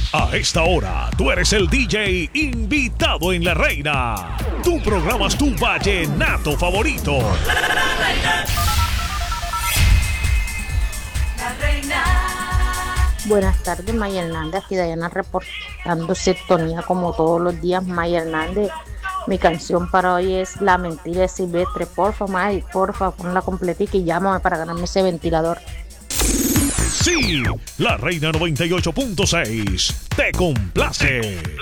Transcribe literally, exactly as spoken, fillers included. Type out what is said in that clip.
A esta hora, tú eres el D J invitado en La Reina. Tú programas tu vallenato favorito. La Reina. La Reina. Buenas tardes, Maya Hernández, aquí Dayana reportando sintonía como todos los días. Maya Hernández, mi canción para hoy es La Mentira de Silvestre. Porfa, May, porfa, ponla completica y llámame para ganarme ese ventilador. Sí, La Reina noventa y ocho punto seis te complace.